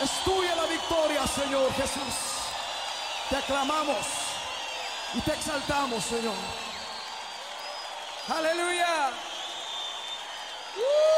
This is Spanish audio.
Es tuya la victoria, Señor Jesús. Te aclamamos y te exaltamos, Señor. Aleluya.